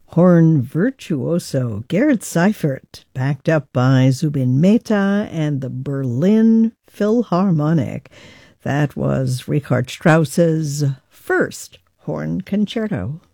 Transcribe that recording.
horn virtuoso Gerhard Seifert, backed up by Zubin Mehta and the Berlin Philharmonic. That was Richard Strauss's first horn concerto.